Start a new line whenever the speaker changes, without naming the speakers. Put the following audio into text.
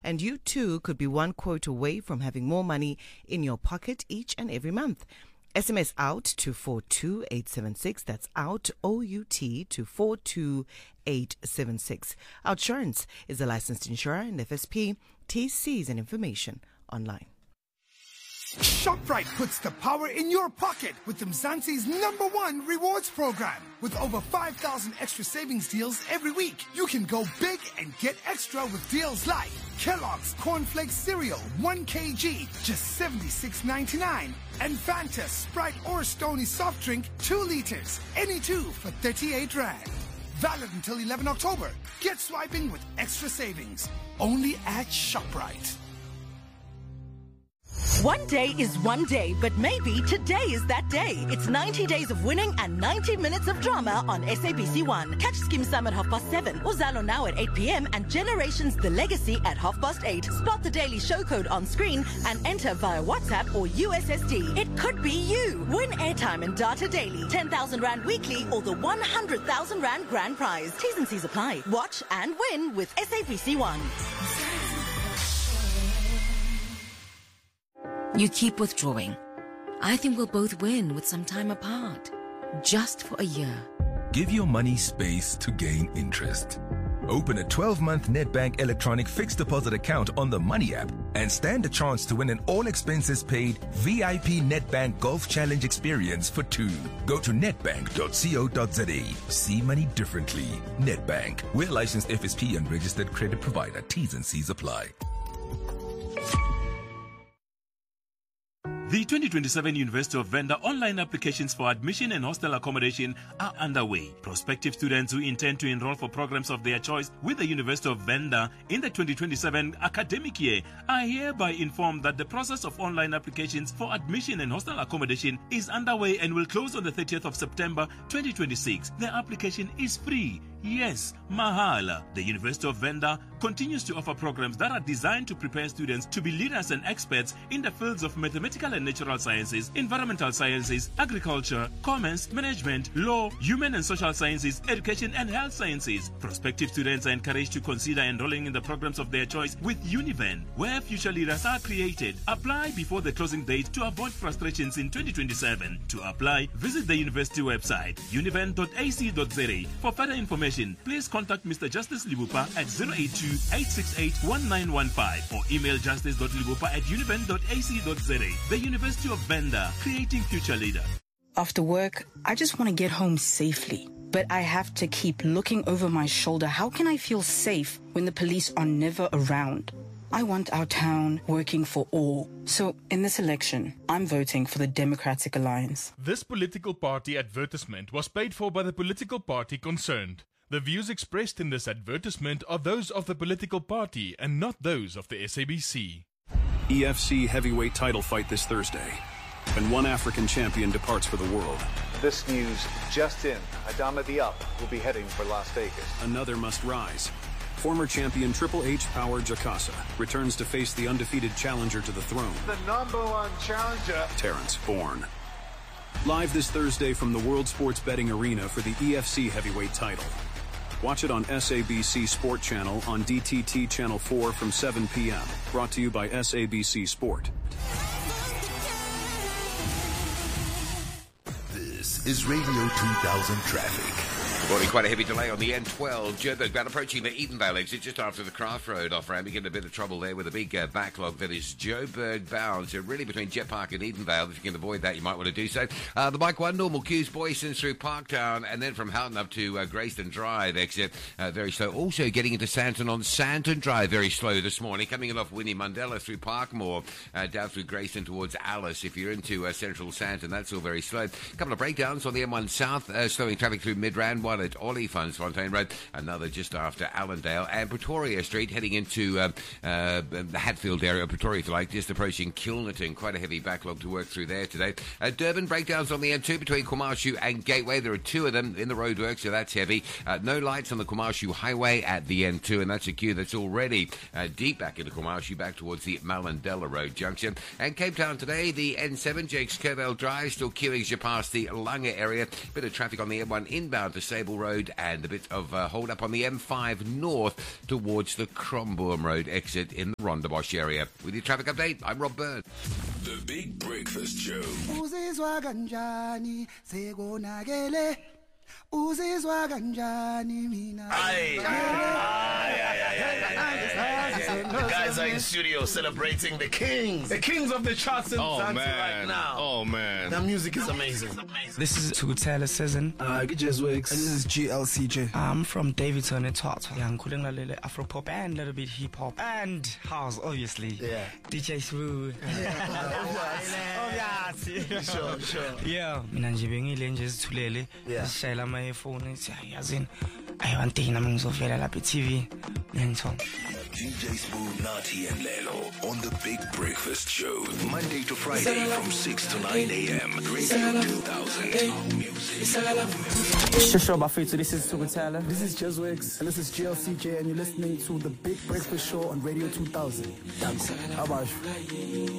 and you too could be one quote away from having more money in your pocket each and every month. SMS out to 42876. That's out, O-U-T, to 42876. Outsurance is a licensed insurer and FSP. TCs and information online.
ShopRite puts the power in your pocket with Mzansi's #1 rewards program. With over 5,000 extra savings deals every week, you can go big and get extra with deals like Kellogg's Cornflakes Cereal, 1 kg, just $76.99. And Fanta, Sprite or Stony Soft Drink, 2 liters, any two for 38 Rand. Valid until 11 October. Get swiping with extra savings. Only at ShopRite.
One day is one day, but maybe today is that day. It's 90 days of winning and 90 minutes of drama on SABC1. Catch Skim Sam at 7:30, Uzalo now at 8 p.m. and Generations The Legacy at 8:30. Spot the daily show code on screen and enter via WhatsApp or USSD. It could be you. Win airtime and data daily, 10,000 Rand weekly or the 100,000 Rand grand prize. T's and C's apply. Watch and win with SABC1.
You keep withdrawing. I think we'll both win with some time apart. Just for a year.
Give your money space to gain interest. Open a 12-month Nedbank electronic fixed deposit account on the Money app and stand a chance to win an all-expenses-paid VIP Nedbank Golf Challenge experience for 2. Go to nedbank.co.za. See money differently. Nedbank. We're licensed FSP and registered credit provider. T's and C's apply.
The 2027 University of Venda online applications for admission and hostel accommodation are underway. Prospective students who intend to enroll for programs of their choice with the University of Venda in the 2027 academic year are hereby informed that the process of online applications for admission and hostel accommodation is underway and will close on the 30th of September 2026. The application is free. Yes, mahala. The University of Venda continues to offer programs that are designed to prepare students to be leaders and experts in the fields of mathematical and natural sciences, environmental sciences, agriculture, commerce, management, law, human and social sciences, education and health sciences. Prospective students are encouraged to consider enrolling in the programs of their choice with Univen, where future leaders are created. Apply before the closing date to avoid frustrations in 2027. To apply, visit the university website, univen.ac.za. For further information, please contact Mr. Justice Libupa at 082-868-1915 or email justice.libupa@univen.ac.za. The University of Venda, creating future leaders.
After work, I just want to get home safely. But I have to keep looking over my shoulder. How can I feel safe when the police are never around? I want our town working for all. So, in this election, I'm voting for the Democratic Alliance.
This political party advertisement was paid for by the political party concerned. The views expressed in this advertisement are those of the political party and not those of the SABC.
EFC heavyweight title fight this Thursday. And one African champion departs for the world.
This news just in. Adama Diop will be heading for Las Vegas.
Another must rise. Former champion Triple H Power Jakasa returns to face the undefeated challenger to the throne.
The #1 challenger,
Terrence Bourne. Live this Thursday from the World Sports Betting Arena for the EFC heavyweight title. Watch it on SABC Sport Channel on DTT Channel 4 from 7 p.m. Brought to you by SABC Sport.
This is Radio 2000 Traffic.
Morning, quite a heavy delay on the N12. Joburg bound approaching the Edenvale exit just after the Craft Road off-ramp. You get a bit of trouble there with a big backlog that is Joburg bound. So really between Jet Park and Edenvale, if you can avoid that, you might want to do so. The Bike 1, normal queues, Boysons through Parktown, and then from Houghton up to Grayston Drive exit, very slow. Also getting into Santon on Santon Drive, very slow this morning. Coming in off Winnie Mandela through Parkmore, down through Grayston towards Alice. If you're into central Santon, that's all very slow. A couple of breakdowns on the M1 South, slowing traffic through Midrand, while at Oliphants Fontaine Road, another just after Allendale, and Pretoria Street heading into the Hatfield area of Pretoria, if you like, just approaching Kilnerton. Quite a heavy backlog to work through there today. Durban, breakdowns on the M2 between Kumashu and Gateway. There are 2 of them in the roadwork, so that's heavy. No lights on the Kumashu Highway at the N2, and that's a queue that's already deep back into Kumashu, back towards the Mallandela Road junction. And Cape Town today, the N7, Jakes Curvell Drive, still queuing as you pass the Langa area. Bit of traffic on the M1 inbound to Sable Stable Road and a bit of hold up on the M5 North towards the Crombourne Road exit in the Rondebosch area. With your traffic update, I'm Rob Byrne.
The Big Breakfast Show.
Uzizwa kanjani sekonakele uzizwa kanjani mina
The guys are in studio celebrating the kings of the charts in Zanzibar right now.
Oh man,
the music is amazing.
This is Tukutela Season.
Jezwix.
And this is GLCJ. I'm from Davidson and Tata. Yeah, I'm calling a little Afro pop and a little bit hip hop and house, obviously.
Yeah.
DJ Swoo.
Sure.
Yeah. Mina nje bengile nje sithulele. Sishayela ama earphone ethi yazini. Ayiwantina mangizovela lapha TV. Ngiyangithola.
DJ Smooth, Nati and Lelo on the Big Breakfast Show. Monday to Friday from 6 to 9 a.m. Radio 2000. Music.
Sure, Bafito, this is Tukutela.
This is Jezwix. And this is GLCJ, and you're listening to the Big Breakfast Show on Radio 2000. How about you?